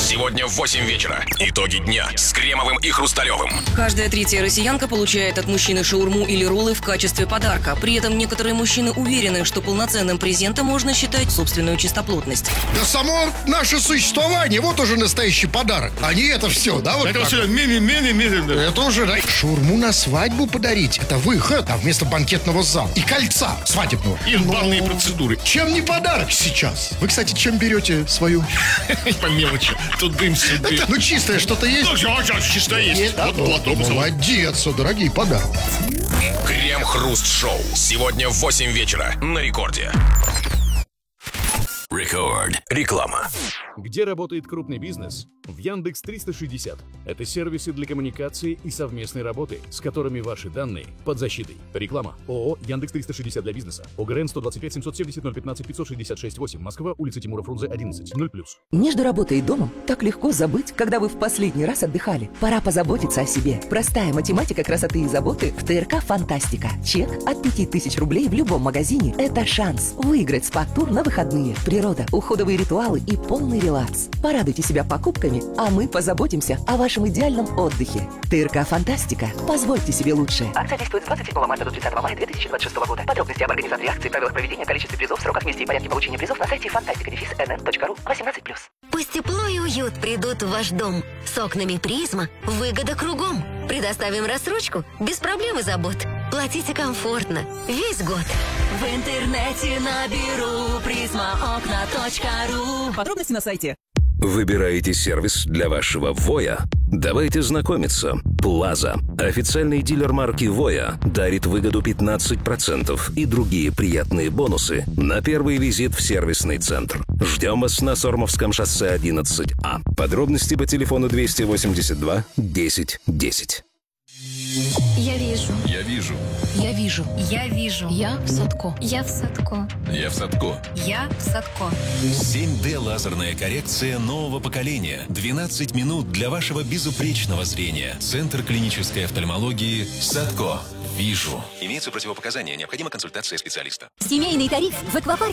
Сегодня в 8 вечера. Итоги дня с Кремовым и Хрусталевым. Каждая третья россиянка получает от мужчины шаурму или роллы в качестве подарка. При этом некоторые мужчины уверены, что полноценным презентом можно считать собственную чистоплотность. Да само наше существование, вот уже настоящий подарок. А не это все, да? Вот это так. все ми-ми-ми-ми-ми. Это уже, да? Шаурму на свадьбу подарить, это выход, а вместо банкетного зала. И кольца свадебного. И банные процедуры. Чем не подарок сейчас? Вы, кстати, чем берете свою? По мелочи. Тут дым себе. Ну, чистое что-то есть? Ну, сейчас чисто есть. Да? Вот платок. Молодец, дорогие подарки. Крем-хруст-шоу. Сегодня в 8 вечера на Рекорде. Рекорд. Реклама. Где работает крупный бизнес? В Яндекс 360. Это сервисы для коммуникации и совместной работы, с которыми ваши данные под защитой. Реклама. ООО Яндекс 360 для бизнеса. ОГРН 125 770 015 566 8. Москва, улица Тимура Фрунзе, 11. 0+. Между работой и домом так легко забыть, когда вы в последний раз отдыхали. Пора позаботиться о себе. Простая математика красоты и заботы в ТРК «Фантастика». Чек от 5000 рублей в любом магазине – это шанс выиграть спа-тур на выходные. Природа, уходовые ритуалы и полный релакс. Порадуйте себя покупками, а мы позаботимся о вашем идеальном отдыхе. ТРК «Фантастика». Позвольте себе лучшее. Акция действует с 27 марта до 30 мая 2026 года. Подробности об организации акции, правилах проведения, количестве призов, сроках, месте и порядке получения призов на сайте fantastica-nn.ru 18+. Пусть тепло и уют придут в ваш дом. С окнами «Призма» выгода кругом. Предоставим рассрочку без проблем и забот. Платите комфортно весь год. В интернете наберу prismaokna.ru. Подробности на сайте. Выбираете сервис для вашего Воя? Давайте знакомиться. Плаза, официальный дилер марки Воя, дарит выгоду 15% и другие приятные бонусы на первый визит в сервисный центр. Ждем вас на Сормовском шоссе 11А. Подробности по телефону 282 10 10. Я вижу. Я вижу. Я вижу. Я вижу. Я в Садко. Я в Садко. Я в Садко. Я в Садко. 7D лазерная коррекция нового поколения. 12 минут для вашего безупречного зрения. Центр клинической офтальмологии Садко. Вижу. Имеются противопоказания. Необходима консультация специалиста. Семейный тариф в аквапарке.